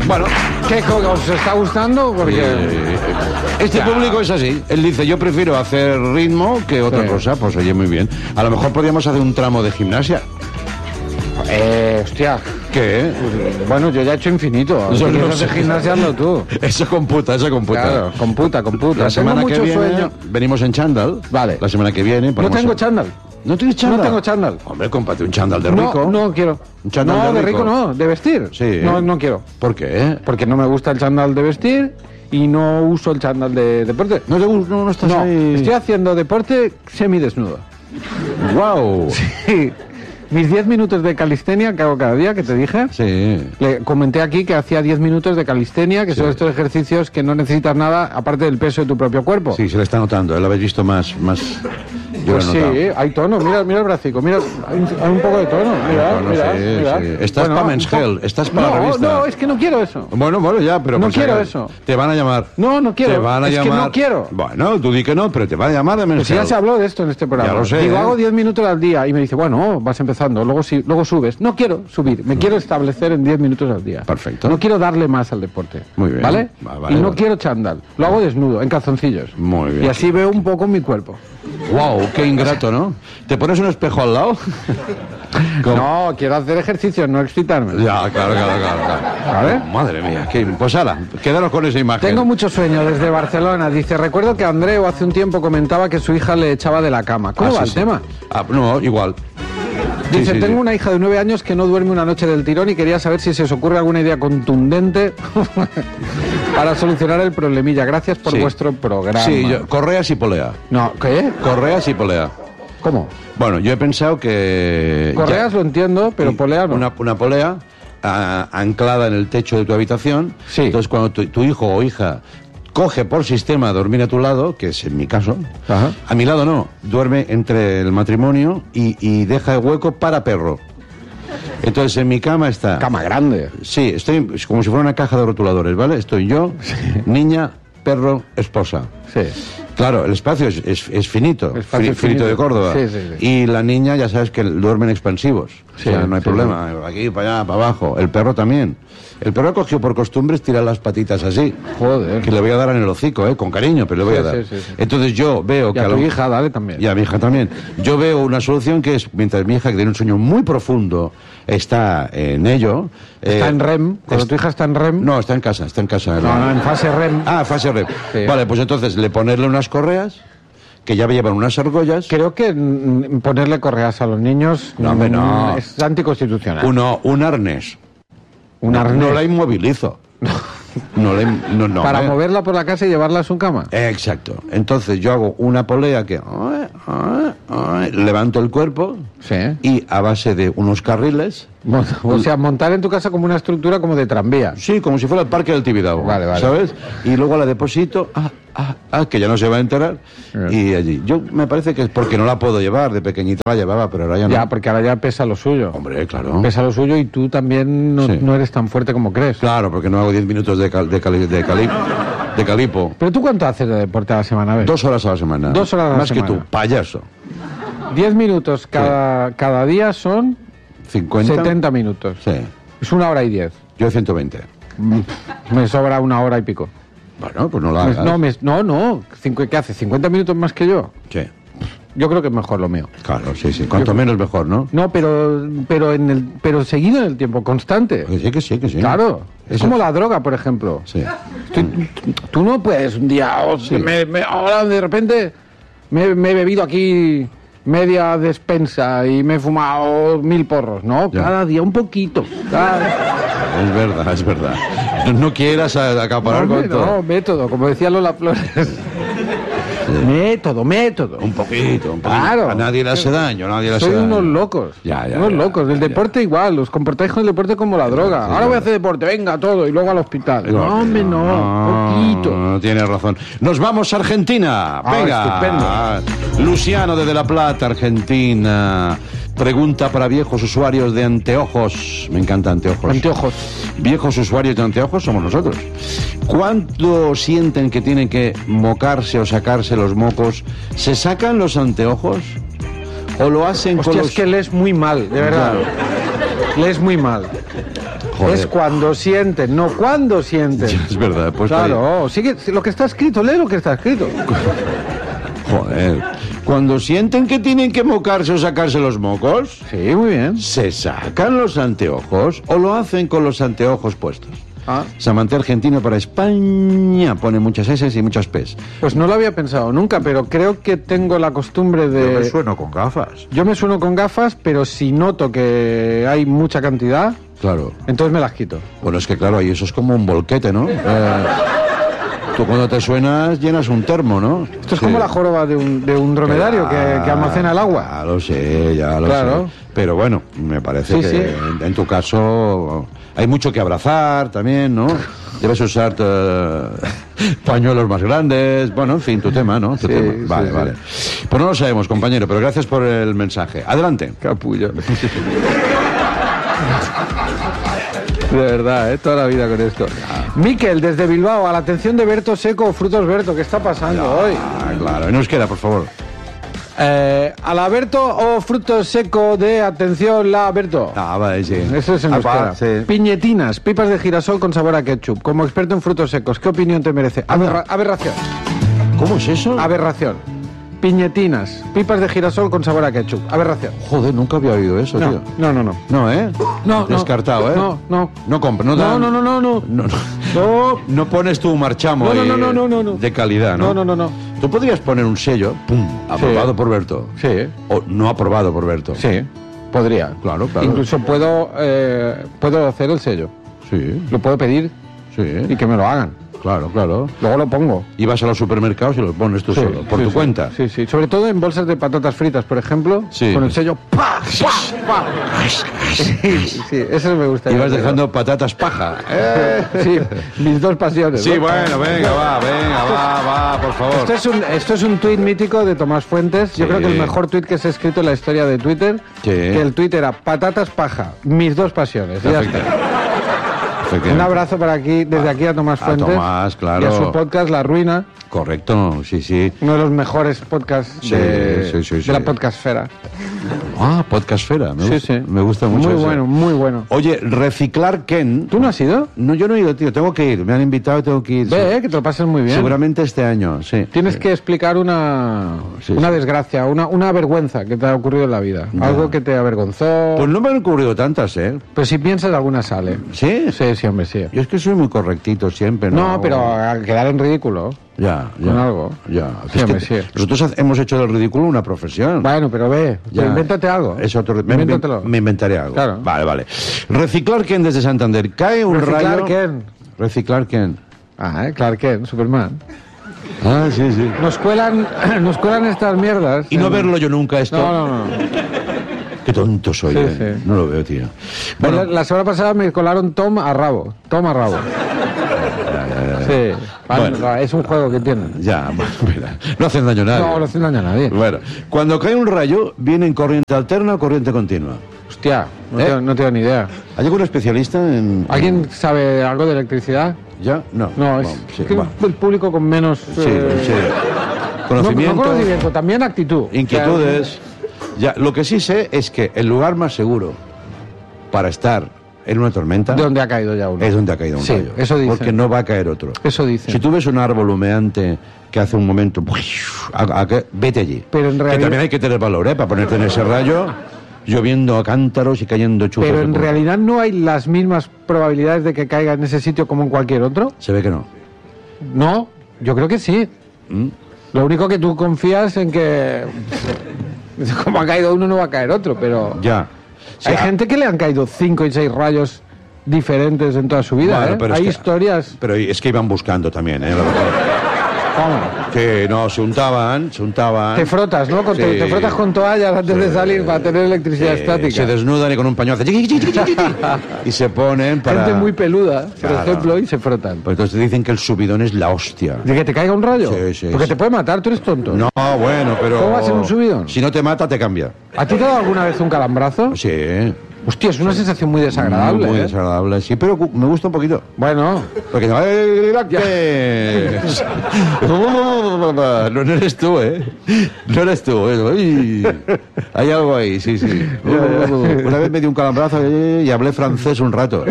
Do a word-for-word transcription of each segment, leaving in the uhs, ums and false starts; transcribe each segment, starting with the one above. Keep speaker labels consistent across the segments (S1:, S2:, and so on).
S1: Bueno,
S2: ¿qué os está gustando? Porque
S1: eh, este
S2: ya.
S1: público es así. Él dice, yo prefiero hacer ritmo que otra
S2: Sí.
S1: cosa. Pues oye, muy bien. A lo mejor podríamos hacer un tramo de gimnasia.
S2: Eh, hostia.
S1: ¿Qué?
S2: Bueno, yo ya he hecho infinito.
S1: Yo
S2: Si
S1: no
S2: quieres
S1: sé.
S2: hacer gimnasia, hazlo tú.
S1: Eso computa, eso computa.
S2: Claro, computa, computa.
S1: La semana
S2: Tengo
S1: que
S2: mucho
S1: viene
S2: sueño.
S1: venimos en chándal.
S2: Vale.
S1: La semana que viene
S2: No
S1: ponemos
S2: tengo
S1: a-
S2: chándal.
S1: ¿No tienes chándal?
S2: No tengo chándal.
S1: Hombre, cómprate un chándal de
S2: No,
S1: rico.
S2: no quiero.
S1: ¿Un chándal
S2: no,
S1: de
S2: de
S1: rico?
S2: rico no, de vestir.
S1: Sí.
S2: No, no quiero.
S1: ¿Por qué?
S2: Porque no me gusta el chándal de vestir y no uso el chándal de deporte.
S1: ¿No te gusta? No, no estás
S2: No,
S1: ahí.
S2: estoy haciendo deporte semidesnudo.
S1: ¡Wow!
S2: Sí. Mis diez minutos de calistenia que hago cada día, que te dije.
S1: Sí.
S2: Le comenté aquí que hacía diez minutos de calistenia, que
S1: Sí.
S2: son estos ejercicios que no necesitas nada aparte del peso de tu propio cuerpo.
S1: Sí, se le está notando. ¿eh? Lo habéis visto más... más... Yo
S2: Pues
S1: lo
S2: sí,
S1: he notado.
S2: hay tono, mira, mira el bracico, mira, hay un, hay un poco de tono, mira,
S1: tono,
S2: mira,
S1: sí,
S2: mira.
S1: sí. Estás pa' Men's
S2: un po-
S1: Health, estás pa' la
S2: no,
S1: revista.
S2: No, es que no quiero eso.
S1: Bueno, bueno, ya, pero...
S2: No
S1: por si
S2: quiero
S1: acaso.
S2: eso.
S1: Te van a llamar.
S2: No, no quiero.
S1: Te van a
S2: es
S1: llamar.
S2: que no quiero.
S1: Bueno, tú di que no, pero te van a llamar de Men's
S2: Pues ya
S1: Health.
S2: se habló de esto en este programa.
S1: Ya lo sé,
S2: Digo,
S1: ¿eh?
S2: hago diez minutos al día y me dice, bueno, vas empezando, luego sí, luego subes. No quiero subir, me quiero establecer en diez minutos al día.
S1: Perfecto.
S2: No quiero darle más al deporte.
S1: Muy bien.
S2: ¿Vale?
S1: Va, vale,
S2: y no
S1: vale.
S2: quiero chándal. Lo hago desnudo, en calzoncillos.
S1: Muy bien.
S2: Y así veo un poco mi cuerpo.
S1: Wow, qué ingrato, ¿no? ¿Te pones un espejo al lado? ¿Cómo?
S2: No, quiero hacer ejercicio, no excitarme.
S1: Ya, claro, claro, claro. claro.
S2: ¿Vale?
S1: Madre mía, qué... pues ahora, quédanos con esa imagen.
S2: Tengo mucho sueño desde Barcelona. Dice, recuerdo que Andreu hace un tiempo comentaba que su hija le echaba de la cama. ¿Cómo
S1: Ah,
S2: va
S1: sí,
S2: el
S1: sí.
S2: tema?
S1: Ah, no, igual. Sí,
S2: Dice,
S1: sí,
S2: tengo
S1: sí.
S2: una hija de nueve años que no duerme una noche del tirón y quería saber si se os ocurre alguna idea contundente para solucionar el problemilla. Gracias por
S1: Sí.
S2: vuestro programa.
S1: Sí, yo, correas y polea.
S2: No, ¿qué?
S1: Correas y polea.
S2: ¿Cómo?
S1: Bueno, yo he pensado que...
S2: Correas
S1: ya-
S2: lo entiendo, pero
S1: y-
S2: polea no.
S1: Una, una polea ah, anclada en el techo de tu habitación.
S2: Sí.
S1: Entonces, cuando tu, tu hijo o hija coge por sistema a dormir a tu lado, que es en mi caso,
S2: Ajá.
S1: a mi lado no, duerme entre el matrimonio y, y deja hueco para perro. Entonces, en mi cama está...
S2: Cama grande.
S1: Sí, estoy es como si fuera una caja de rotuladores, ¿vale? Estoy yo, niña, perro, esposa.
S2: Sí.
S1: Claro, el espacio es, es, es finito,
S2: El espacio
S1: fi-
S2: es
S1: finito
S2: finito.
S1: de Córdoba.
S2: Sí, sí, sí.
S1: Y la niña, ya sabes que duermen expansivos.
S2: Sí,
S1: o sea, no hay
S2: sí,
S1: problema. Aquí, para allá, para abajo. El perro también. El perro ha cogido por costumbre estirar las patitas así.
S2: Joder.
S1: Que le voy a dar en el hocico, ¿eh? Con cariño, pero le voy
S2: Sí,
S1: a dar.
S2: sí, sí, sí.
S1: Entonces yo veo
S2: Y
S1: que
S2: a
S1: a
S2: tu
S1: lo-
S2: hija, dale también.
S1: y a mi hija también. Yo veo una solución que es, mientras mi hija, que tiene un sueño muy profundo, está en ello...
S2: Está
S1: eh,
S2: en REM. Cuando
S1: es-
S2: tu hija está en REM.
S1: No, está en casa, está en casa.
S2: No, no, en fase REM.
S1: Ah, fase REM.
S2: Sí.
S1: Vale, pues entonces le ponerle unas correas, que ya llevan unas argollas,
S2: Creo que mm, ponerle correas a los niños
S1: No, hombre, no.
S2: mm, es anticonstitucional.
S1: uno, un arnés.
S2: Un
S1: No-
S2: arnés.
S1: No la inmovilizo. No la in- no, no,
S2: para
S1: eh.
S2: moverla por la casa y llevarla a su cama.
S1: Exacto. Entonces yo hago una polea que ay, ay, ay, levanto el cuerpo
S2: Sí.
S1: y a base de unos carriles,
S2: Mon- O sea, montar en tu casa como una estructura como de tranvía.
S1: sí, como si fuera el parque del Tibidabo,
S2: Vale, vale.
S1: ¿sabes? Y luego la deposito, ah, ah, ah, que ya no se va a enterar,
S2: Bien.
S1: y allí. Yo me parece que es porque no la puedo llevar, de pequeñita la llevaba, pero ahora ya no.
S2: Ya, porque ahora ya pesa lo suyo.
S1: Hombre, claro.
S2: Pesa lo suyo y tú también no,
S1: Sí.
S2: no eres tan fuerte como crees.
S1: Claro, porque no hago diez minutos de, cal- de, cali- de, cali- de calipo.
S2: Pero tú, ¿cuánto haces de deporte a la semana? A ver.
S1: Dos horas a la semana.
S2: Dos horas a la
S1: Más
S2: semana.
S1: que tú, payaso.
S2: Diez minutos cada, cada día son
S1: cincuenta.
S2: setenta minutos.
S1: Sí.
S2: Es una hora y diez.
S1: Yo ciento veinte.
S2: Mm, Me sobra una hora y pico.
S1: Bueno, pues no la
S2: Me-
S1: hagas.
S2: no, me- no, no. Cincu- ¿Qué hace? ¿cincuenta minutos más que yo?
S1: Sí.
S2: Yo creo que es mejor lo mío.
S1: Claro, sí, sí. Cuanto menos mejor, ¿no?
S2: No, pero pero en el pero seguido en el tiempo, constante.
S1: Que sí, que sí, que sí.
S2: Claro. Es
S1: Eso-
S2: como la droga, por ejemplo.
S1: Sí.
S2: Tú, tú no puedes un día, oh,
S1: Sí.
S2: me- me- ahora de repente me, me he bebido aquí media despensa y me he fumado mil porros. No,
S1: Ya.
S2: cada día un poquito. Cada-
S1: Es verdad, es verdad. No, no quieras a- acaparar
S2: No,
S1: con
S2: hombre,
S1: todo.
S2: no, método, como decía Lola Flores. Método, método.
S1: Un poquito, un poquito.
S2: Claro.
S1: A nadie le hace daño, a nadie le hace
S2: Soy
S1: daño.
S2: unos locos.
S1: Ya, ya,
S2: unos
S1: ya,
S2: locos. Del
S1: ya.
S2: deporte igual. Os comportáis con el deporte como la droga.
S1: sí,
S2: Ahora voy a
S1: sí.
S2: hacer deporte, venga, todo. Y luego al hospital. No, hombre, no. Poquito.
S1: No, tienes razón. Nos vamos a Argentina.
S2: Ah,
S1: Venga. Luciano desde La Plata, Argentina. Pregunta para viejos usuarios de anteojos. Me encanta anteojos.
S2: Anteojos.
S1: Viejos usuarios de anteojos somos nosotros. ¿Cuánto sienten que tienen que mocarse o sacarse los mocos? ¿Se sacan los anteojos? ¿O lo hacen
S2: Hostia,
S1: con los...
S2: es que lees muy mal, de verdad. Lees muy mal.
S1: Joder.
S2: Es cuando sienten, no cuando sienten.
S1: Es verdad, pues
S2: claro, sigue lo que está escrito, lee lo que está escrito.
S1: Joder. Cuando sienten que tienen que mocarse o sacarse los mocos,
S2: Sí, muy bien.
S1: se sacan los anteojos o lo hacen con los anteojos puestos.
S2: Ah,
S1: Samanté argentino para España pone muchas S y muchas P's.
S2: pues no lo había pensado nunca, pero creo que tengo la costumbre de...
S1: sueno con gafas.
S2: Yo me sueno con gafas, pero si noto que hay mucha cantidad,
S1: Claro.
S2: entonces me las quito.
S1: Bueno, es que claro, ahí eso es como un volquete, ¿no? Eh, tú cuando te suenas llenas un termo, ¿no?
S2: Esto es como la joroba de un, de un dromedario que, que almacena el agua.
S1: Ya lo sé, ya lo
S2: Claro.
S1: sé. Pero bueno, me parece
S2: Sí,
S1: que
S2: sí.
S1: En, en tu caso hay mucho que abrazar también, ¿no? Debes usar eh, pañuelos más grandes. Bueno, en fin, tu tema, ¿no? Tu
S2: Sí,
S1: tema.
S2: sí,
S1: Vale,
S2: sí.
S1: vale. Pues no lo sabemos, compañero, pero gracias por el mensaje. Adelante.
S2: Capullo. De verdad, ¿eh? Toda la vida con esto. Miquel, desde Bilbao, a la atención de Berto Seco o Frutos Berto, ¿qué está pasando hoy?
S1: Ah, claro. En euskera, por favor.
S2: Eh, a la Berto o Frutos Seco de atención, la Berto.
S1: Ah, vale, sí.
S2: Eso es en
S1: Ah,
S2: euskera.
S1: va, sí.
S2: Piñetinas, pipas de girasol con sabor a ketchup. Como experto en frutos secos, ¿qué opinión te merece? Aberra- aberración.
S1: ¿Cómo es eso?
S2: Aberración. Piñetinas, pipas de girasol con sabor a ketchup. Aberración.
S1: Joder, nunca había oído eso,
S2: No,
S1: tío.
S2: no, no, no.
S1: No, ¿eh?
S2: No, no.
S1: Descartado, ¿eh?
S2: No, no.
S1: No compra, no
S2: No,
S1: dan-
S2: no, no, no, no.
S1: No, no.
S2: No.
S1: No pones tu marchamo
S2: No, no,
S1: ahí,
S2: no, no, no, no, no.
S1: de calidad, ¿no?
S2: No, no, no, no.
S1: Tú podrías poner un sello, pum, aprobado por Berto.
S2: Sí,
S1: O no aprobado por Berto.
S2: sí. Podría.
S1: Claro, claro.
S2: Incluso puedo, eh, puedo hacer el sello.
S1: Sí,
S2: Lo puedo pedir y
S1: sí.
S2: que me lo hagan.
S1: Claro, claro.
S2: Luego lo pongo.
S1: Y vas a los supermercados y los pones tú
S2: Sí,
S1: solo, por
S2: sí,
S1: tu
S2: sí.
S1: cuenta.
S2: Sí, sí. Sobre todo en bolsas de patatas fritas, por ejemplo.
S1: Sí.
S2: Con el sello ¡pa! ¡pa! ¡pa! Sí, sí, eso me gusta.
S1: Y vas dejando patatas paja. ¿eh?
S2: Sí, mis dos pasiones.
S1: Sí,
S2: ¿no?
S1: bueno, venga, va, venga, va, va, por favor.
S2: Esto es un, esto es un tuit mítico de Tomás Fuentes. Yo
S1: Sí.
S2: creo que el mejor tuit que se ha escrito en la historia de Twitter.
S1: Sí.
S2: Que el tuit era patatas paja, mis dos pasiones. Y ya está. Un abrazo para aquí, desde aquí a Tomás
S1: A
S2: Fuentes.
S1: Tomás, claro.
S2: Y a su podcast La Ruina,
S1: Correcto, sí, sí.
S2: uno de los mejores podcasts
S1: Sí,
S2: de,
S1: sí, sí, sí.
S2: de la podcastfera.
S1: Ah, podcastfera. Me
S2: Sí,
S1: gusta,
S2: sí.
S1: Me gusta mucho
S2: Muy
S1: ese.
S2: bueno, muy bueno.
S1: Oye, reciclar Ken.
S2: ¿Tú no has ido?
S1: No, yo no he ido, tío. Tengo que ir. Me han invitado y tengo que ir.
S2: Ve, eh, que te lo pases muy bien.
S1: Seguramente este año, sí.
S2: Tienes
S1: Sí.
S2: que explicar una,
S1: Sí,
S2: una
S1: sí.
S2: desgracia, una, una vergüenza que te ha ocurrido en la vida.
S1: Ya.
S2: Algo que te avergonzó.
S1: Pues no me han ocurrido tantas, ¿eh?
S2: Pero si piensas, alguna sale.
S1: ¿Sí?
S2: Sí, sí, hombre, sí.
S1: Yo es que soy muy correctito siempre, ¿no?
S2: No, pero a quedar en ridículo.
S1: Ya, ya.
S2: con algo.
S1: Ya.
S2: Sí,
S1: Es
S2: hombre,
S1: que
S2: sí.
S1: nosotros ha- hemos hecho del ridículo una profesión.
S2: Bueno, pero ve,
S1: Ya.
S2: pues invéntate algo.
S1: Es otro... me, me,
S2: Invéntatelo.
S1: me inventaré algo.
S2: Claro.
S1: Vale, vale. Reciclar Ken desde Santander. Cae un
S2: Reciclar
S1: rayo...
S2: Ken.
S1: Reciclar Ken.
S2: Ah, ¿eh? Clark Kent, Superman.
S1: Ah, sí, sí.
S2: Nos cuelan, nos cuelan estas mierdas.
S1: Y no
S2: Eh,
S1: verlo yo nunca esto.
S2: No, no, no.
S1: Qué tonto soy,
S2: Sí,
S1: eh.
S2: sí.
S1: No lo veo, tío.
S2: Bueno,
S1: Bueno,
S2: la, la semana pasada me colaron Tom a rabo. Tom a rabo. Sí. Vale,
S1: Bueno.
S2: no, es un juego que tienen.
S1: ya, mira, no hacen daño a nadie.
S2: No, no hace daño a nadie.
S1: Bueno, cuando cae un rayo, ¿viene en corriente alterna o corriente continua?
S2: Hostia, no,
S1: ¿Eh?
S2: tengo, no tengo ni idea.
S1: ¿Hay algún especialista en...?
S2: ¿Alguien sabe algo de electricidad?
S1: ¿Ya? No.
S2: No, es
S1: Bueno, sí,
S2: es que
S1: va.
S2: el público con menos...
S1: Sí,
S2: eh,
S1: sí.
S2: no-
S1: Conocimiento,
S2: No, conocimiento, también actitud.
S1: inquietudes. Ya, lo que sí sé es que el lugar más seguro para estar en una tormenta
S2: De donde ha caído ya uno.
S1: es donde ha caído un
S2: Sí,
S1: rayo.
S2: eso dicen.
S1: Porque no va a caer otro.
S2: Eso dicen.
S1: Si tú ves un árbol humeante que hace un momento, a- a que- vete allí.
S2: Pero en
S1: Que
S2: realidad-
S1: también hay que tener valor, ¿eh? Para ponerte en ese rayo, lloviendo a cántaros y cayendo chuzos.
S2: Pero
S1: de
S2: en
S1: polvo.
S2: realidad no hay las mismas probabilidades de que caiga en ese sitio como en cualquier otro.
S1: Se ve que no.
S2: No, yo creo que sí.
S1: ¿Mm?
S2: Lo único que tú confías en que como ha caído uno no va a caer otro, pero
S1: Ya. O
S2: hay
S1: sea,
S2: gente que le han caído cinco y seis rayos diferentes en toda su vida.
S1: bueno,
S2: ¿eh?
S1: pero es
S2: Hay
S1: que-
S2: historias.
S1: Pero es que iban buscando también, ¿eh? La verdad.
S2: ¿Cómo?
S1: Que no, se untaban, se untaban.
S2: Te frotas, ¿no? Con- te,
S1: Sí.
S2: te frotas con toallas antes de salir para tener electricidad
S1: Sí,
S2: estática.
S1: se desnudan y con un pañuelo hacen chiqui, chiqui, chiqui, chiqui, y se ponen para...
S2: Gente muy peluda, por
S1: Claro.
S2: ejemplo, y se frotan.
S1: Pues entonces dicen que el subidón es la hostia.
S2: ¿De que te caiga un rayo?
S1: Sí, sí,
S2: Porque
S1: sí.
S2: te puede matar, tú eres tonto.
S1: No, bueno, pero...
S2: ¿Cómo va a ser un subidón?
S1: Si no te mata, te cambia.
S2: ¿A ti te ha dado alguna vez un calambrazo?
S1: Sí.
S2: Hostia, es una sensación muy desagradable.
S1: Muy
S2: ¿eh?
S1: desagradable, sí, pero me gusta un poquito.
S2: Bueno.
S1: Porque no, que... no, no eres tú, ¿eh? No eres tú, ¿eh? Uy, hay algo ahí, sí, sí. Una vez me di un calambrazo y hablé francés un rato.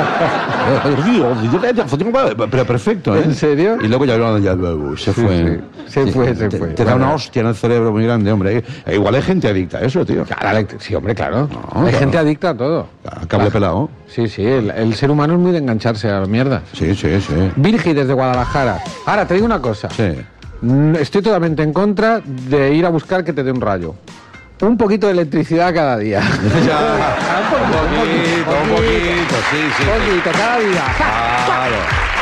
S1: Pero perfecto, ¿eh?
S2: ¿En serio?
S1: Y luego ya, ya se fue.
S2: Sí, sí. Se fue, se
S1: te,
S2: fue.
S1: Te da una hostia en el cerebro muy grande, hombre. Igual hay gente adicta a eso, tío.
S2: Claro, sí, hombre, claro.
S1: No,
S2: hay
S1: claro.
S2: gente adicta a todo.
S1: Cable pelado.
S2: Sí, sí, el, el ser humano es muy de engancharse a la mierda.
S1: Sí, sí, sí.
S2: Virgi desde Guadalajara. Ahora, te digo una cosa.
S1: Sí.
S2: Estoy totalmente en contra de ir a buscar que te dé un rayo. Un poquito de electricidad cada día.
S1: Ya, un poquito, un poquito, sí, sí.
S2: Un poquito, cada día.
S1: Claro.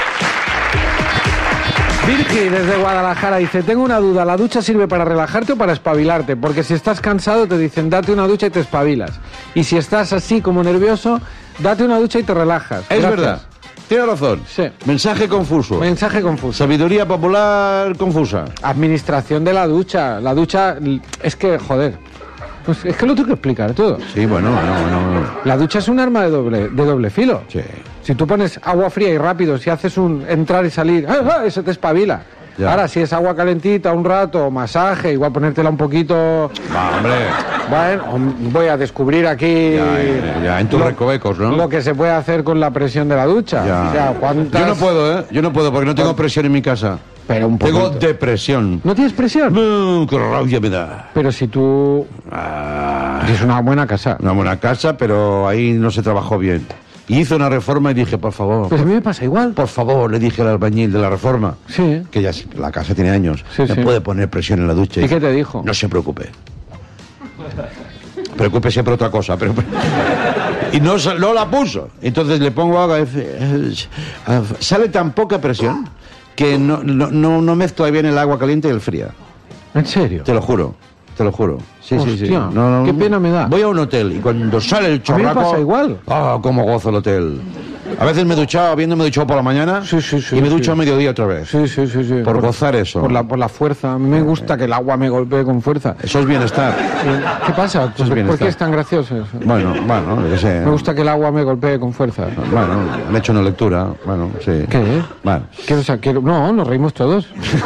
S2: Virgi desde Guadalajara dice, tengo una duda, ¿la ducha sirve para relajarte o para espabilarte? Porque si estás cansado te dicen, date una ducha y te espabilas. Y si estás así como nervioso, date una ducha y te relajas.
S1: Es
S2: Gracias.
S1: verdad. Tiene razón.
S2: Sí.
S1: Mensaje confuso.
S2: Mensaje confuso.
S1: Sabiduría popular confusa.
S2: Administración de la ducha. La ducha, es que, joder, pues es que lo tengo que explicar todo.
S1: Sí, bueno, bueno, bueno.
S2: La ducha es un arma de doble, de doble filo.
S1: Sí.
S2: Si tú pones agua fría y rápido, si haces un entrar y salir, ¡ah, ah! Eso te espabila.
S1: Ya.
S2: Ahora, si es agua calentita, un rato, masaje, igual ponértela un poquito...
S1: Va, hombre.
S2: Bueno, voy a descubrir aquí...
S1: Ya, ya, ya, en tus
S2: lo-
S1: recovecos, ¿no?
S2: Lo que se puede hacer con la presión de la ducha.
S1: Ya.
S2: O sea, ¿cuántas...
S1: Yo no puedo, ¿eh? Yo no puedo porque no tengo presión en mi casa.
S2: Pero un poquito.
S1: Tengo depresión.
S2: ¿No tienes presión?
S1: Mm, ¡Qué rabia me da!
S2: Pero si tú...
S1: Ah,
S2: Es una buena casa.
S1: una buena casa, pero ahí no se trabajó bien. Y hice una reforma y dije, por favor,
S2: Pues a mí me pasa igual.
S1: por favor, le dije al albañil de la reforma,
S2: Sí.
S1: que ya sí, la casa tiene años,
S2: Sí,
S1: me
S2: sí.
S1: puede poner presión en la ducha.
S2: ¿Y qué te dijo?
S1: No se preocupe. Preocúpese por otra cosa. Pero... y no, se- no la puso. Entonces le pongo agua. eh, Sale tan poca presión que no, no, no, no mezcla bien el agua caliente y el fría.
S2: ¿En serio?
S1: Te lo juro. Te lo juro. Sí, sí, sí.
S2: Hostia, qué pena me da.
S1: Voy a un hotel y cuando sale el
S2: A mí
S1: chorraco...
S2: me pasa igual.
S1: Ah, cómo gozo el hotel. A veces me he duchado, habiéndome duchado por la mañana
S2: Sí, sí, sí,
S1: y me
S2: sí.
S1: ducho a mediodía otra vez.
S2: Sí, sí, sí, sí.
S1: Por gozar eso.
S2: Por la, por la fuerza. A mí me gusta que el agua me golpee con fuerza.
S1: Eso es bienestar.
S2: ¿Qué pasa?
S1: Eso es
S2: ¿Por
S1: bienestar.
S2: qué es tan gracioso eso?
S1: Bueno, bueno, yo sé.
S2: Me gusta que el agua me golpee con fuerza.
S1: Bueno, me he hecho una lectura. Bueno, sí.
S2: ¿Qué?
S1: Bueno.
S2: Quiero, o sea, quiero... No, nos reímos todos.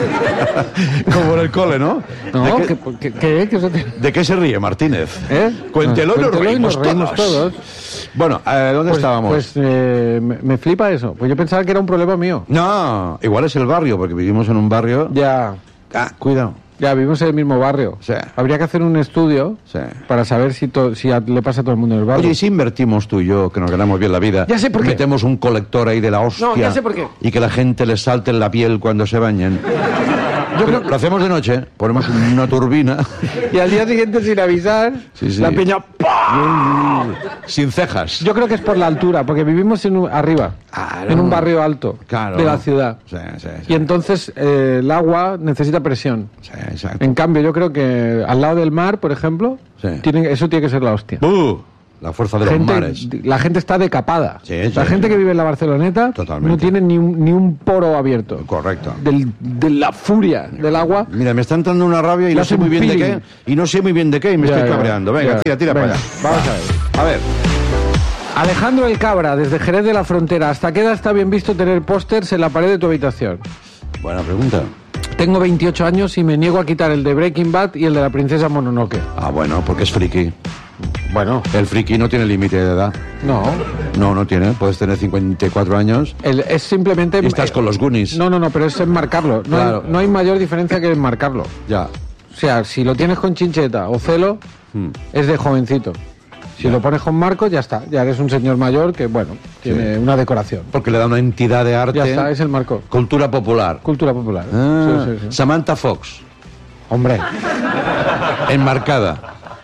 S1: Como en el cole, ¿no?
S2: No,
S1: ¿De,
S2: ¿qué,
S1: qué,
S2: qué, qué, ¿Qué eso te-
S1: de qué se ríe Martínez?
S2: ¿Eh?
S1: Cuéntelo y nos
S2: Cuéntelo y
S1: reímos,
S2: nos reímos
S1: todos.
S2: todos.
S1: Bueno, eh, ¿dónde
S2: Pues,
S1: estábamos?
S2: pues eh, me, me flipa eso. Pues yo pensaba que era un problema mío.
S1: No, igual es el barrio, porque vivimos en un barrio...
S2: Ya,
S1: Ah, cuidado.
S2: ya vivimos en el mismo barrio.
S1: Sí.
S2: Habría que hacer un estudio
S1: Sí.
S2: para saber si, to- si a- le pasa a todo el mundo en el barrio.
S1: Oye, ¿y si invertimos tú y yo, que nos ganamos bien la vida?
S2: Ya sé por qué.
S1: Metemos un colector ahí de la hostia.
S2: No, ya sé por qué.
S1: Y que la gente le salte en la piel cuando se bañen.
S2: Yo creo
S1: Lo hacemos de noche, ponemos una turbina
S2: Y al día siguiente, sin avisar,
S1: Sí, sí.
S2: la peña... ¡pah!
S1: sin cejas.
S2: Yo creo que es por la altura, porque vivimos en un- arriba,
S1: Claro.
S2: en un barrio alto
S1: Claro.
S2: de la ciudad.
S1: Sí, sí, sí.
S2: Y entonces eh, el agua necesita presión.
S1: Sí, exacto.
S2: En cambio, yo creo que al lado del mar, por ejemplo,
S1: Sí.
S2: tiene, eso tiene que ser la hostia.
S1: ¡Uh! La fuerza de los
S2: Gente-
S1: mares.
S2: la gente está decapada.
S1: Sí,
S2: la
S1: sí,
S2: gente
S1: sí.
S2: que vive en la Barceloneta
S1: Totalmente.
S2: no tiene ni un, ni un poro abierto.
S1: Correcto.
S2: Del- de la furia del agua.
S1: Mira, me está entrando una rabia y
S2: Le
S1: no
S2: hace
S1: sé muy
S2: un
S1: bien de
S2: feeling.
S1: qué. Y no sé muy bien de qué y me
S2: Ya,
S1: estoy
S2: ya,
S1: cabreando. Venga,
S2: ya.
S1: tira, tira
S2: Venga,
S1: para allá.
S2: vamos a ver.
S1: A ver.
S2: Alejandro El Cabra, desde Jerez de la Frontera. ¿Hasta qué edad está bien visto tener pósters en la pared de tu habitación?
S1: Buena pregunta.
S2: Tengo veintiocho años y me niego a quitar el de Breaking Bad y el de la princesa Mononoke.
S1: Ah, bueno, porque es friki.
S2: Bueno,
S1: El friki no tiene límite de edad.
S2: no.
S1: No, no tiene. Puedes tener cincuenta y cuatro años
S2: El- es simplemente...
S1: y estás con los Goonies.
S2: No, no, no, pero es enmarcarlo. No,
S1: Claro.
S2: hay, no hay mayor diferencia que enmarcarlo.
S1: Ya.
S2: O sea, si lo tienes con chincheta o celo,
S1: Hmm.
S2: es de jovencito. Si lo pones con marco, ya está. Ya eres un señor mayor que, bueno, tiene una decoración.
S1: Porque le da una entidad de arte.
S2: Ya está, es el marco.
S1: Cultura popular.
S2: Cultura popular.
S1: Ah,
S2: Sí, sí, sí.
S1: Samantha Fox.
S2: Hombre,
S1: Enmarcada.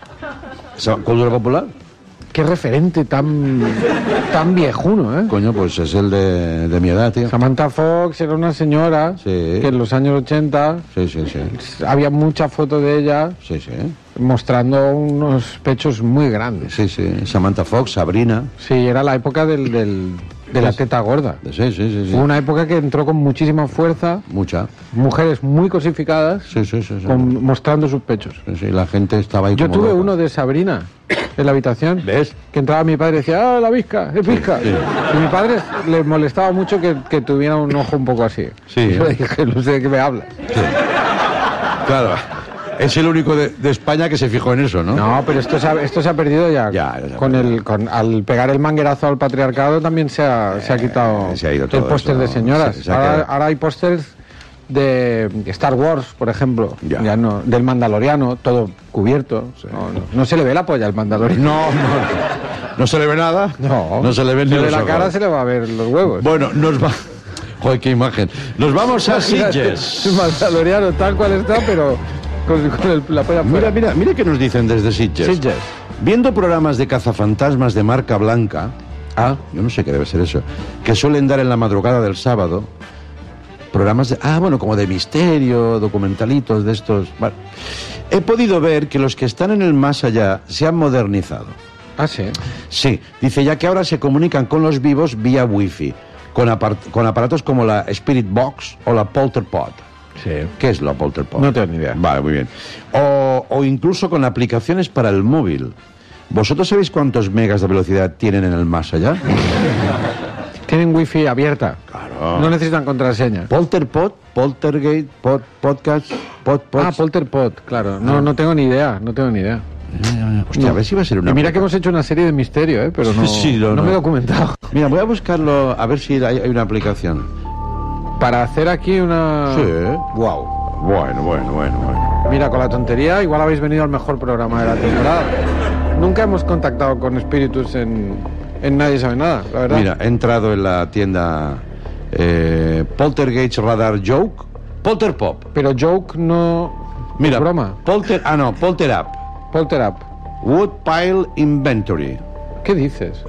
S1: Sa- ¿Cultura popular?
S2: qué referente tan, tan viejuno, ¿eh?
S1: Coño, pues es el de, de mi edad, tío.
S2: Samantha Fox era una señora
S1: Sí.
S2: que en los años ochenta
S1: Sí, sí, sí.
S2: había muchas fotos de ella
S1: Sí, sí.
S2: mostrando unos pechos muy grandes.
S1: Sí, sí. Samantha Fox, Sabrina.
S2: Sí, era la época del, del- de la teta gorda.
S1: Sí, sí, sí. sí.
S2: Fue una época que entró con muchísima fuerza,
S1: Mucha.
S2: mujeres muy cosificadas,
S1: Sí, sí, sí. sí.
S2: con- mostrando sus pechos.
S1: Sí, sí, la gente estaba ahí
S2: Yo
S1: como
S2: tuve
S1: loca.
S2: uno de Sabrina en la habitación.
S1: ¿Ves?
S2: Que entraba mi padre y decía, ¡ah, la visca! ¡Es visca!
S1: Sí, sí.
S2: Y mi padre le molestaba mucho que, que tuviera un ojo un poco así.
S1: Sí.
S2: Yo le dije, no sé de qué me hablas.
S1: Sí. Claro. Es el único de, de España que se fijó en eso, ¿no?
S2: No, pero esto se ha, esto se ha perdido ya.
S1: Ya, ya se ha
S2: con
S1: perdido.
S2: el, con, al pegar el manguerazo al patriarcado también se ha, se ha quitado
S1: Eh, se ha ido
S2: el
S1: todo
S2: póster
S1: eso.
S2: de señoras.
S1: Se- se ha
S2: ahora,
S1: quedado.
S2: ahora hay pósters de Star Wars, por ejemplo,
S1: Ya.
S2: ya no, del Mandaloriano, todo cubierto. No, no, no se le ve la polla al Mandaloriano.
S1: No, no. ¿No se le ve nada?
S2: No,
S1: No se le ven ni
S2: de
S1: los
S2: la
S1: ojos.
S2: cara se le va a ver los huevos.
S1: Bueno, nos va... Joder, qué imagen. Nos vamos a Sitges.
S2: El Mandaloriano tal cual está, pero con, con el- la polla
S1: Mira,
S2: fuera.
S1: mira, mira qué nos dicen desde Sitges.
S2: Sitges.
S1: Viendo programas de cazafantasmas de marca blanca, ah, yo no sé qué debe ser eso, que suelen dar en la madrugada del sábado, programas de, ah, bueno, como de misterio, documentalitos de estos. Bueno, he podido ver que los que están en el más allá se han modernizado.
S2: Ah, sí.
S1: Sí, dice ya que ahora se comunican con los vivos vía wifi, con, apar- con aparatos como la Spirit Box o la Polterpod.
S2: Sí.
S1: ¿Qué es la Polterpod?
S2: No tengo ni idea.
S1: Vale, muy bien. O, o incluso con aplicaciones para el móvil. ¿Vosotros sabéis cuántos megas de velocidad tienen en el más allá?
S2: Tienen wifi abierta.
S1: Claro.
S2: No necesitan contraseña.
S1: Polterpod, Poltergate, pod, Podcast, pod, pod.
S2: Ah, Polterpod, claro. No, no tengo ni idea, no tengo ni idea.
S1: Hostia, a ver si va a ser una...
S2: Y mira que hemos hecho una serie de misterio, ¿eh? Pero no,
S1: Sí, no,
S2: no,
S1: no.
S2: me he documentado.
S1: Mira, voy a buscarlo, a ver si hay, hay una aplicación.
S2: Para hacer aquí una...
S1: Sí.
S2: Wow.
S1: Bueno, bueno, bueno, bueno.
S2: Mira, con la tontería, igual habéis venido al mejor programa de la temporada. Nunca hemos contactado con espíritus en, en Nadie Sabe Nada, la verdad.
S1: Mira, he entrado en la tienda eh, Poltergeist Radar Joke, Polterpop.
S2: Pero joke no...
S1: Mira,
S2: ¿Es broma?
S1: Polter, ah no, Polter App,
S2: Polter Up.
S1: Woodpile Inventory,
S2: ¿Qué dices?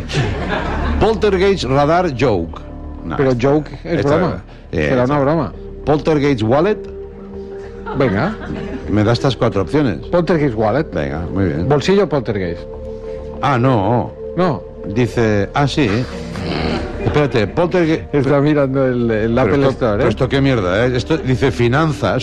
S1: Poltergeist Radar Joke. No,
S2: Pero joke es
S1: esta-
S2: broma.
S1: eh,
S2: Será
S1: esta-
S2: una broma.
S1: Poltergeist Wallet,
S2: Venga.
S1: me da estas cuatro opciones.
S2: Poltergeist Wallet.
S1: Venga, muy bien.
S2: Bolsillo Poltergeist.
S1: Ah, no,
S2: No.
S1: dice, ah sí. Espérate, Poltergeist.
S2: Está mirando el, el
S1: Pero
S2: Apple
S1: esto,
S2: Store,
S1: pero
S2: ¿eh?
S1: esto qué mierda, ¿eh? Esto dice finanzas.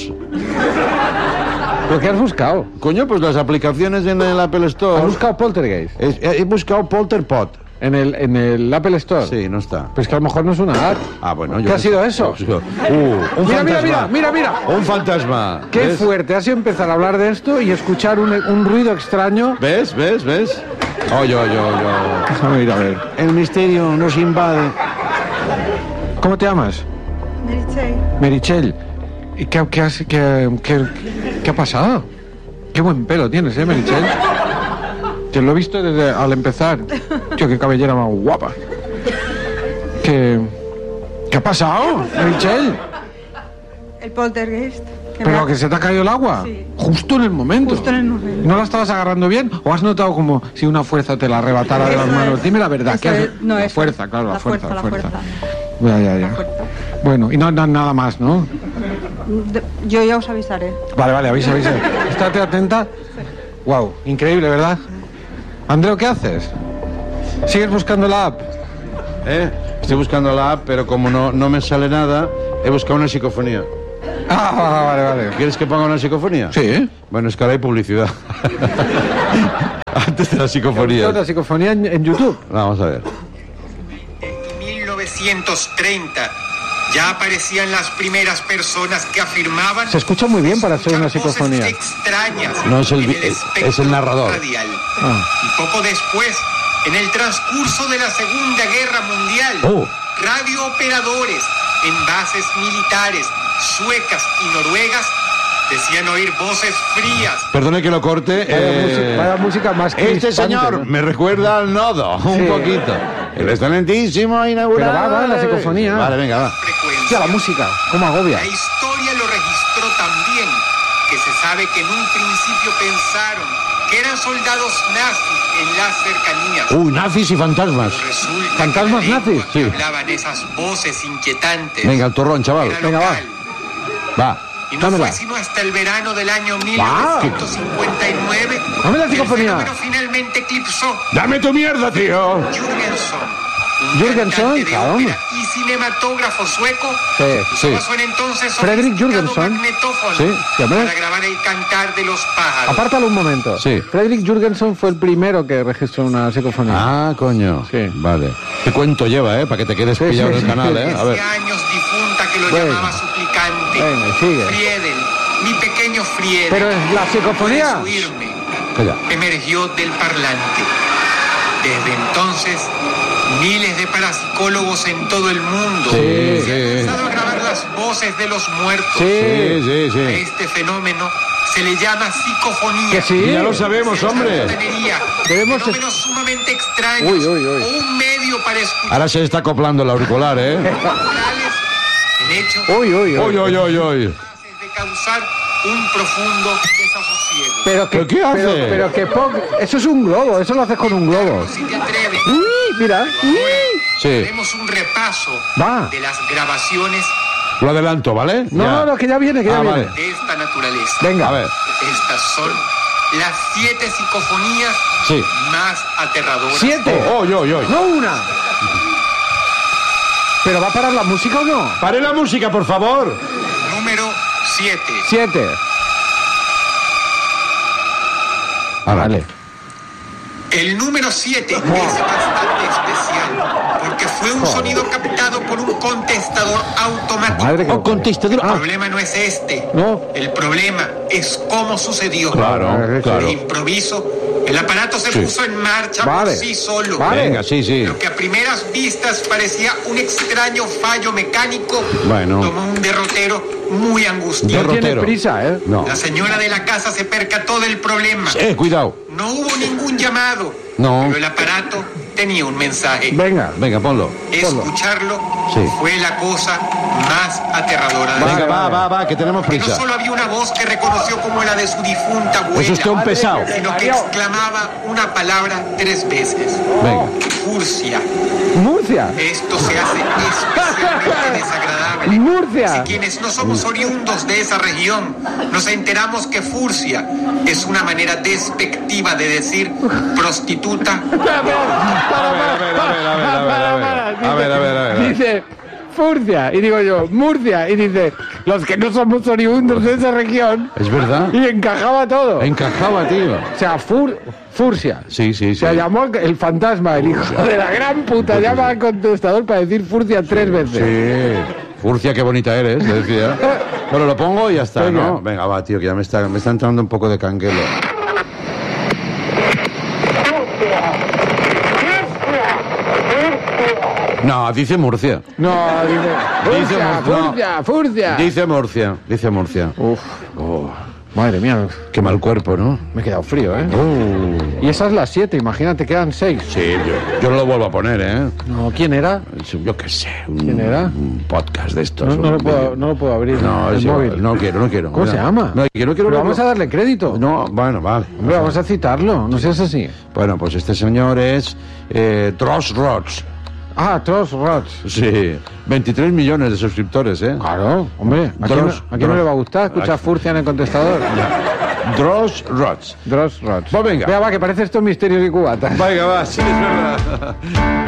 S2: ¿Pero qué has buscado?
S1: Coño, pues las aplicaciones en el Apple
S2: ¿Has
S1: Store.
S2: buscado Poltergeist?
S1: Es- he buscado Polterpod.
S2: En el, en el Apple Store.
S1: Sí, no está.
S2: Pues que a lo mejor no es una app.
S1: Ah, bueno, yo
S2: ¿Qué ha
S1: qué
S2: sido
S1: sé.
S2: eso?
S1: Uh, un
S2: Mira, mira,
S1: fantasma.
S2: mira, mira, mira.
S1: Un fantasma.
S2: Qué
S1: ¿Ves?
S2: fuerte ha sido empezar a hablar de esto y escuchar un, un ruido extraño.
S1: ¿Ves? ¿Ves? ¿Ves? Oye, oye, oye.
S2: Déjame ir a ver.
S1: El misterio nos invade.
S2: ¿Cómo te llamas?
S3: Merichel,
S2: Merichel. ¿Y qué, qué, has- qué, qué- qué ha pasado? Qué buen pelo tienes, ¿eh, Merichel? Te lo he visto desde al empezar. Tío, qué cabellera más guapa. ¿Qué, ¿Qué ha pasado, Merichel?
S3: el poltergeist. que me
S2: ¿Pero
S3: ha-
S2: que se te ha caído el agua?
S3: Sí.
S2: Justo en el momento.
S3: Justo en el momento.
S2: ¿No la estabas agarrando bien? ¿O has notado como si una fuerza te la arrebatara de las
S3: Eso
S2: manos?
S3: es.
S2: Dime la verdad.
S3: Eso
S2: ¿qué has-
S3: es. No,
S2: la
S3: eso
S2: fuerza,
S3: es.
S2: claro, la,
S3: La
S2: fuerza,
S3: fuerza,
S2: la
S3: la
S2: fuerza.
S3: fuerza.
S2: Ya, ya, ya.
S3: La fuerza.
S2: Bueno, y no, no, nada más, ¿no?
S3: De- Yo ya os avisaré.
S2: Vale, vale, avisa, avisa. Estate atenta. Wow, increíble, ¿verdad? Andreu, ¿qué haces? ¿Sigues buscando la app?
S1: ¿Eh? Estoy buscando la app, pero como no, no me sale nada, he buscado una psicofonía.
S2: Ah, vale, vale.
S1: ¿Quieres que ponga una psicofonía?
S2: Sí.
S1: Bueno, es que ahora hay publicidad. Antes de la psicofonía.
S2: La psicofonía en, en YouTube.
S1: Vamos a ver.
S4: En mil novecientos treinta ya aparecían las primeras personas que afirmaban
S2: Se escucha muy bien para ser una
S4: escuchar voces
S2: psicofonía.
S4: extrañas
S1: No es el
S4: en
S1: vi-
S4: el
S1: es-
S4: espectro
S1: es el narrador.
S4: radial.
S2: Ah.
S4: Y poco después, en el transcurso de la Segunda Guerra Mundial,
S1: Oh.
S4: radiooperadores en bases militares suecas y noruegas decían oír voces frías.
S1: Perdone que lo corte.
S2: Vaya,
S1: eh,
S2: música, vaya música más
S1: Este
S2: crispante,
S1: señor
S2: ¿no?
S1: me recuerda al nodo, un
S2: Sí.
S1: poquito. El excelentísimo inaugurado.
S2: Pero va, va, la psicofonía.
S1: Vale, venga, va.
S4: Frecuencia.
S2: Hostia, la música, cómo agobia.
S4: La historia lo registró también, que se sabe que en un principio pensaron que eran soldados nazis en las cercanías.
S1: Uy, nazis y fantasmas.
S4: Pero resulta
S2: ¿Fantasmas
S4: que la lengua
S2: nazis?
S4: que
S1: Sí.
S4: hablaban esas voces inquietantes
S1: Venga, el torrón, chaval.
S4: era
S2: Venga, va.
S4: local.
S1: Va.
S4: Y no
S2: Dámela.
S4: fue sino hasta el verano del año mil novecientos cincuenta y nueve
S2: Dame la
S4: que el
S2: psicofonía.
S4: fenómeno finalmente eclipsó.
S1: Dame tu mierda, tío.
S4: Jürgenson, un
S2: Jürgensen,
S4: cantante de
S2: claro.
S4: ópera y cinematógrafo sueco,
S2: Sí,
S1: sí.
S4: usaba su en entonces
S2: Frederick
S4: sofisticado
S2: Jürgensen.
S4: magnetófono
S1: Sí,
S2: sí, hombre.
S4: para grabar el cantar de los pájaros.
S2: Apártalo un momento.
S1: Sí.
S2: Frederick Jürgensen fue el primero que registró una psicofonía.
S1: Ah, coño.
S2: Sí.
S1: Vale. ¿Qué cuento lleva, eh? Para que te quedes
S2: Sí,
S1: pillado
S2: sí,
S1: en el
S2: sí.
S1: canal, eh. A ver.
S4: Hace años difunta que lo
S2: Bueno.
S4: llamaba suplicante.
S2: Venga, sigue.
S4: Friedel, mi pequeño Friedel.
S2: Pero es la psicofonía.
S4: ¿Puedes oírme?
S1: Calla.
S4: Emergió del parlante. Desde entonces, miles de parapsicólogos en todo el mundo
S1: Sí,
S4: se
S1: sí.
S4: han empezado a grabar las voces de los muertos.
S2: Sí.
S1: Sí, sí,
S4: A
S1: sí.
S4: este fenómeno se le llama psicofonía.
S2: Que sí.
S1: Ya lo sabemos,
S4: Se
S1: hombre.
S4: charlatanería,
S2: Debemos-
S4: fenómenos sumamente extraños.
S2: Uy, uy, uy.
S4: O un medio para escuchar
S1: Ahora se está acoplando el auricular, eh.
S4: naturales. El hecho
S2: Uy, uy, uy.
S1: Uy, uy, uy, uy.
S4: capaces de causar un profundo desasosiego.
S2: Pero que,
S1: ¿Pero qué hace?
S2: Pero, pero que poco. Eso es un globo, eso lo haces con un globo.
S4: Si te atreves,
S2: Uy, mira. Uy.
S1: Sí.
S4: haremos un repaso
S2: Va.
S4: de las grabaciones
S1: Lo adelanto, ¿vale?
S2: No,
S1: Ya.
S2: no, no, que ya viene, que ya
S1: Ah,
S2: viene.
S1: vale.
S4: de esta naturaleza.
S2: Venga.
S1: A ver.
S4: Estas son las siete psicofonías
S1: Sí.
S4: más aterradoras.
S2: Siete.
S1: Oh, oy, oy, oy.
S2: No una. ¿Pero va a parar la música o no?
S1: Pare la música, por favor.
S4: Número siete.
S2: Siete.
S1: Ah, vale.
S4: El número siete es bastante especial porque fue un sonido captado por un contestador automático.
S2: Madre que
S1: O
S2: lo-
S1: contestador.
S4: El
S1: Ah,
S4: problema no es este.
S2: No.
S4: El problema es cómo sucedió.
S1: claro,
S2: Claro.
S4: De
S1: claro.
S4: improviso, el aparato se
S1: Sí.
S4: puso en marcha
S2: Vale.
S4: por sí solo.
S2: Vale.
S1: Venga, sí, sí.
S4: Lo que a primeras vistas parecía un extraño fallo mecánico,
S1: Bueno.
S4: tomó un derrotero muy angustioso.
S2: No tiene
S1: Derrotero.
S2: prisa, ¿eh?
S1: No.
S4: La señora de la casa se percató del problema.
S1: Eh, cuidado.
S4: No hubo ningún llamado,
S1: No.
S4: pero el aparato tenía un mensaje.
S2: Venga.
S1: Venga, ponlo.
S4: Escucharlo
S1: Sí.
S4: fue la cosa más aterradora de
S2: Vale,
S1: Venga, va,
S2: vale.
S1: va, va, que tenemos
S4: Que no
S1: prisa.
S4: solo había una voz que reconoció como la de su difunta abuela,
S1: Es usted un pesado.
S4: sino que exclamaba una palabra tres veces.
S1: Venga.
S4: Furcia.
S2: Murcia.
S4: Esto se hace especialmente desagradable.
S2: Murcia.
S4: Si quienes no somos oriundos de esa región nos enteramos que furcia es una manera despectiva de decir prostituta,
S2: Para, para,
S1: A ver, a ver, a ver, a ver, a ver, a ver. A ver, a ver, a ver.
S2: Dice Furcia. Y digo yo, Murcia. Y dice, los que no somos oriundos de esa región.
S1: Es verdad.
S2: Y encajaba todo.
S1: Encajaba, tío.
S2: O sea, fur, Furcia.
S1: Sí, sí, sí.
S2: Se llamó el fantasma, el hijo de la gran puta. Llama al contestador para decir Furcia tres veces.
S1: Sí. Furcia, qué bonita eres, le decía. Bueno, lo pongo y ya está,
S2: Venga.
S1: ¿no? Venga, va, tío, que ya me está, me está entrando un poco de canguelo. No, dice Murcia.
S2: No, dice
S1: Dice
S2: Furcia,
S1: Mur- no.
S2: Furcia, Furcia.
S1: Dice Murcia, dice Murcia.
S2: Uf, madre mía,
S1: Qué mal cuerpo, ¿no?
S2: me he quedado frío, ¿eh?
S1: Uh.
S2: Y esa es la siete, imagínate, quedan seis.
S1: Sí, yo, yo no lo vuelvo a poner, ¿eh?
S2: No, ¿quién era?
S1: Yo qué sé. Un,
S2: ¿Quién era?
S1: Un podcast de estos.
S2: No, no
S1: un
S2: lo puedo,
S1: vídeo.
S2: no lo puedo abrir.
S1: No,
S2: el
S1: es igual,
S2: móvil.
S1: no quiero, no quiero.
S2: ¿Cómo
S1: Mira.
S2: se llama?
S1: No, que no quiero
S2: Pero
S1: verlo.
S2: vamos a darle crédito.
S1: No, bueno, vale.
S2: Hombre, vamos a citarlo, no seas así.
S1: Bueno, pues este señor es eh, Dross Rods.
S2: Ah, Tross Rods.
S1: Sí, veintitrés millones de suscriptores, ¿eh?
S2: Claro, hombre, ¿a quién,
S1: Dross,
S2: a quién no
S1: Dross.
S2: le va a gustar escuchar Furcia en el contestador?
S1: Dross Rods.
S2: Dross Rods.
S1: Pues venga.
S2: Venga, va, que parece esto misterios y cubatas.
S1: Venga, va, sí, es verdad.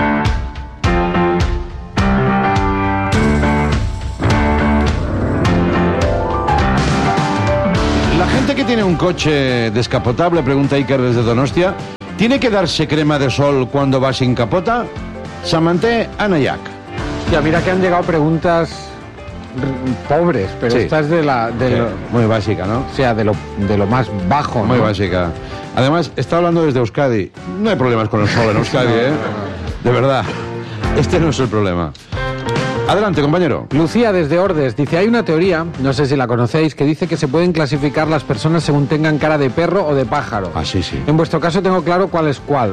S1: La gente que tiene un coche descapotable, pregunta Iker desde Donostia, ¿tiene que darse crema de sol cuando va sin capota? Samanté Anayak.
S2: Hostia, mira que han llegado preguntas r- pobres, pero
S1: Sí.
S2: esta es de la... De lo-
S1: Muy básica, ¿no?
S2: o sea, de lo, de lo más bajo,
S1: Muy
S2: ¿no?
S1: básica. Además, está hablando desde Euskadi. No hay problemas con el sol en Euskadi, ¿eh? De verdad. Este no es el problema. Adelante, compañero.
S2: Lucía desde Ordes dice, hay una teoría, no sé si la conocéis, que dice que se pueden clasificar las personas según tengan cara de perro o de pájaro.
S1: Ah, sí, sí.
S2: En vuestro caso tengo claro cuál es cuál.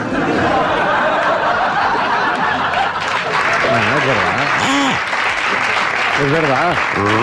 S2: Bueno, es verdad. Es verdad.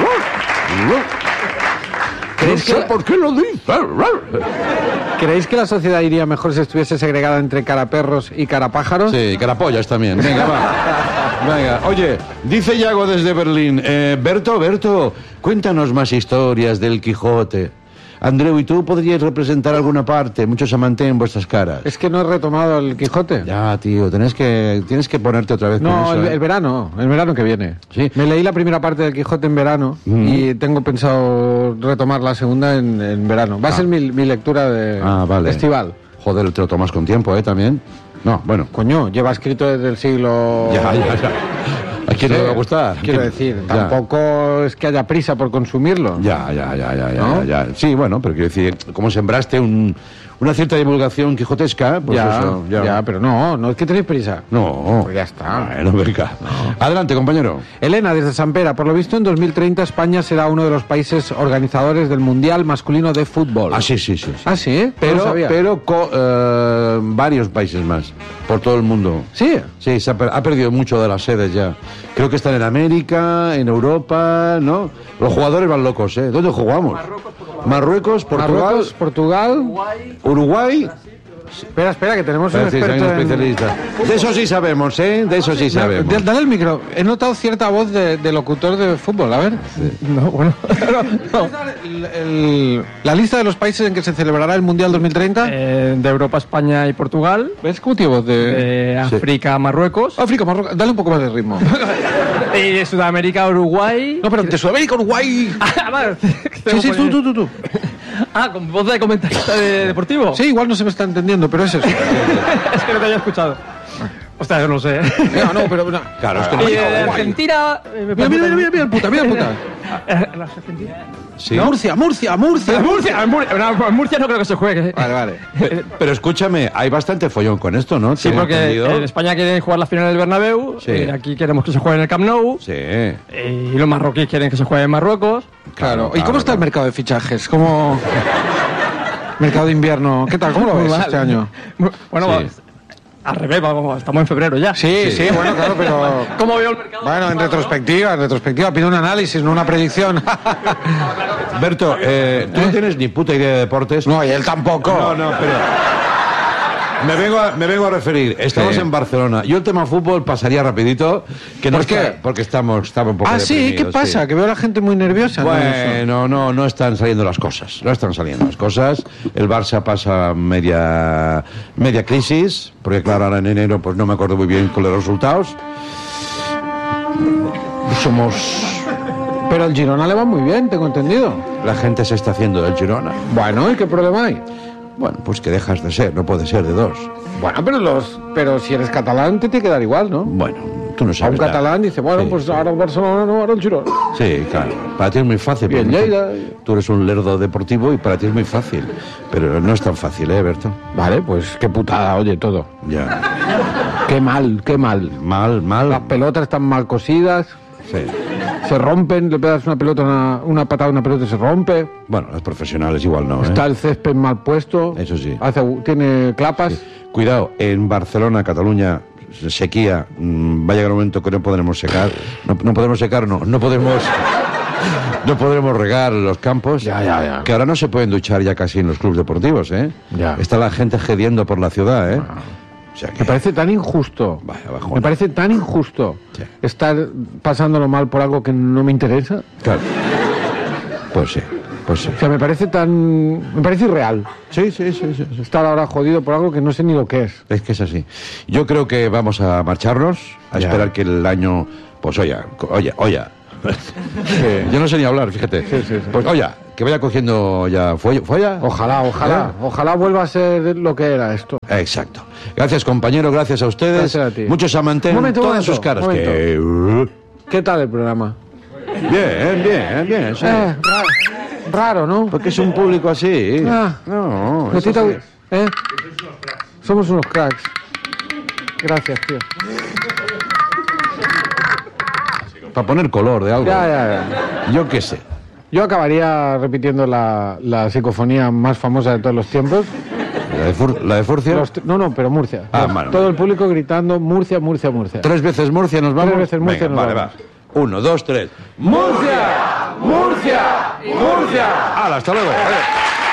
S1: No
S2: ¿Creéis
S1: sé
S2: que,
S1: por qué lo dice.
S2: ¿Creéis que la sociedad iría mejor si estuviese segregada entre caraperros y carapájaros?
S1: Sí, carapollas también. Venga, va. Venga, oye, dice Yago desde Berlín. Eh, Berto, Berto, cuéntanos más historias del Quijote. Andreu, ¿y tú podrías representar alguna parte? Mucho Samantha en vuestras caras.
S2: Es que no he retomado el Quijote.
S1: Ya, tío, tienes que, tienes que ponerte otra vez
S2: No,
S1: con eso.
S2: el,
S1: ¿eh?
S2: el verano, el verano que viene.
S1: Sí.
S2: Me leí la primera parte del Quijote en verano
S1: Mm.
S2: y tengo pensado retomar la segunda en, en verano. Va a
S1: Ah.
S2: ser mi, mi lectura de
S1: Ah, vale.
S2: estival.
S1: Joder, te lo tomas con tiempo, ¿eh? También. No, bueno.
S2: Coño, lleva escrito desde el siglo...
S1: Ya, ya, ya. ¿A quién no le va a gustar?
S2: Quiero
S1: ¿Quién?
S2: decir,
S1: Ya.
S2: tampoco es que haya prisa por consumirlo.
S1: Ya, ya, ya, ya, ya,
S2: ¿No?
S1: ya, ya. Sí, bueno, pero quiero decir, como sembraste un, una cierta divulgación quijotesca, pues
S2: ya,
S1: eso,
S2: ya.
S1: ya.
S2: pero no, no es que tenéis prisa.
S1: No.
S2: Pues ya está.
S1: Bueno, venga. Adelante, compañero.
S2: Elena, desde Sampera, por lo visto en dos mil treinta España será uno de los países organizadores del Mundial Masculino de Fútbol.
S1: Ah, sí, sí, sí. sí.
S2: Ah, sí, ¿eh? No lo
S1: Pero,
S2: sabía.
S1: pero co- eh, varios países más, por todo el mundo.
S2: Sí.
S1: Sí, se ha, per- ha perdido mucho de las sedes ya. Creo que están en América, en Europa, ¿no? Los jugadores van locos, ¿eh? ¿Dónde jugamos? Marruecos, Portugal,
S2: Marruecos, Portugal.
S1: Uruguay.
S2: Espera, espera, que tenemos un
S1: Sí, sí, hay
S2: experto
S1: un
S2: en-
S1: especialista. De eso sí sabemos, ¿eh? De eso sí sabemos.
S2: Da- Dale el micro. He notado cierta voz de, de locutor de fútbol. A ver. No, bueno. No, no. El- el- la lista de los países en que se celebrará el Mundial dos mil treinta.
S5: Eh, de Europa, España y Portugal.
S2: ¿Ves cómo tiene voz de...?
S5: De África, Marruecos.
S2: África, Marruecos. Dale un poco más de ritmo.
S5: Y de Sudamérica, Uruguay.
S2: No, pero de Sudamérica, Uruguay.
S5: Ah, vale.
S2: Sí, sí, tú, tú, tú, tú.
S5: Ah, con voz de comentarista de deportivo.
S2: Sí, igual no se me está entendiendo, pero es eso.
S5: Es que no te había escuchado. Ostras, yo no sé.
S2: No, no, pero... no.
S1: Claro, es que
S5: Y
S1: no-
S5: de Argentina. eh, me
S2: Mira, mira,
S5: parece-
S2: mira, mira, el puta, mira el puta.
S5: Eh, ¿La Argentina?
S1: Sí.
S2: Murcia, Murcia, Murcia.
S5: En Murcia, en Murcia, no, en Murcia no creo que se juegue.
S2: Vale, vale.
S1: Pe- Pero escúchame, hay bastante follón con esto, ¿no?
S5: Sí,
S1: Tengo
S5: porque
S1: entendido.
S5: en España quieren jugar la final del Bernabéu,
S1: Sí.
S5: y aquí queremos que se juegue en el Camp Nou,
S1: Sí.
S5: y los marroquíes quieren que se juegue en Marruecos.
S2: Claro. ¿Y
S1: claro,
S2: cómo está el
S1: claro.
S2: mercado de fichajes? ¿Cómo... mercado de invierno? ¿Qué tal? ¿Cómo lo
S5: Muy
S2: ves
S5: mal.
S2: este año?
S5: Bueno,
S1: Sí.
S5: vamos, al revés, vamos, estamos en febrero ya.
S2: Sí, sí, bueno, claro, pero...
S5: ¿Cómo veo el mercado?
S2: Bueno, en retrospectiva, en retrospectiva, pido un análisis, no una predicción.
S1: Berto, eh, tú no tienes ni puta idea de deportes.
S2: No, y él tampoco.
S1: No, no, pero... Me vengo a, me vengo a referir. Estamos
S2: Sí.
S1: en Barcelona. Yo el tema fútbol pasaría rapidito. Que no
S2: ¿Por qué?
S1: está- porque estamos, estamos un poco
S2: Ah, sí, ¿qué
S1: deprimidos,
S2: pasa?
S1: sí.
S2: Que veo a la gente muy nerviosa. ¿no? Eso.
S1: Bueno, no, no están saliendo las cosas. No están saliendo las cosas. El Barça pasa media, media crisis, porque claro, ahora en enero pues no me acuerdo muy bien con los resultados. Somos...
S2: Pero el Girona le va muy bien, tengo entendido.
S1: La gente se está haciendo del Girona.
S2: Bueno, ¿y qué problema hay?
S1: Bueno, pues que dejas de ser, no puede ser de dos.
S2: Bueno, pero los, pero si eres catalán te tiene que dar igual, ¿no?
S1: Bueno, tú no
S2: A un
S1: sabes nada.
S2: catalán dice, bueno,
S1: Sí,
S2: pues
S1: sí.
S2: ahora el Barcelona, no, ahora el Girona.
S1: Sí, claro. Para ti es muy fácil.
S2: Y el
S1: porque
S2: Lleida.
S1: Tú eres un lerdo deportivo y para ti es muy fácil. Pero no es tan fácil, ¿eh, Berto?
S2: Vale, pues qué putada, oye, todo.
S1: Ya.
S2: Qué mal, qué mal.
S1: Mal, mal.
S2: Las pelotas están mal cosidas,
S1: Sí.
S2: se rompen, le pegas una pelota, una, una patada a una pelota y se rompe.
S1: Bueno, los profesionales igual no, ¿eh?
S2: Está el césped mal puesto.
S1: Eso sí.
S2: Hace, tiene clapas.
S1: Cuidado, en Barcelona, Cataluña, sequía, mm, va a llegar un momento que no podremos secar. No, no podemos secar, no. No podemos... No podremos regar los campos.
S2: Ya, ya, ya.
S1: Que ahora no se pueden duchar ya casi en los clubes deportivos, ¿eh?
S2: Ya.
S1: Está la gente gediendo por la ciudad, ¿eh? O sea que...
S2: Me parece tan injusto.
S1: Vaya bajona.
S2: Me parece tan injusto
S1: Sí.
S2: estar pasándolo mal por algo que no me interesa.
S1: Claro. Pues sí, pues sí.
S2: O sea, me parece tan... Me parece irreal
S1: Sí, sí, sí, sí, sí.
S2: estar ahora jodido por algo que no sé ni lo que es.
S1: Es que es así. Yo creo que vamos a marcharnos, a
S2: Ya.
S1: esperar que el año... Pues oye, oye, oye. Yo no sé ni hablar, fíjate.
S2: Sí, sí, sí.
S1: Pues oye, que vaya cogiendo ya folla. ¿Folla?
S2: Ojalá, ojalá. Ojalá vuelva a ser lo que era esto.
S1: Exacto. Gracias, compañero, gracias a ustedes.
S2: Gracias a ti.
S1: Muchos amantes
S2: Un momento, un
S1: todas
S2: momento,
S1: sus caras.
S2: un momento.
S1: Que, uh,
S2: ¿Qué tal el programa?
S1: bien, bien, bien. Sí.
S2: Eh, raro, raro, ¿no?
S1: Porque es un público así.
S2: Ah.
S1: no,
S2: ¿A
S1: es
S2: ti te-
S1: así.
S2: ¿Eh? Somos unos cracks. Gracias, tío.
S1: Para poner color de algo.
S2: Ya, ya, ya.
S1: Yo qué sé.
S2: Yo acabaría repitiendo la, la psicofonía más famosa de todos los tiempos.
S1: La de, Fur- la de Furcia.
S2: Los t- no, no, pero Murcia.
S1: Ah,
S2: Los-
S1: bueno.
S2: todo el público gritando Murcia, Murcia, Murcia.
S1: Tres veces Murcia nos vamos.
S2: Tres veces Murcia
S1: Venga,
S2: nos
S1: vale,
S2: vamos.
S1: va. Uno, dos, tres. ¡Murcia! ¡Murcia! ¡Murcia! ¡Hala, hasta luego! Adiós.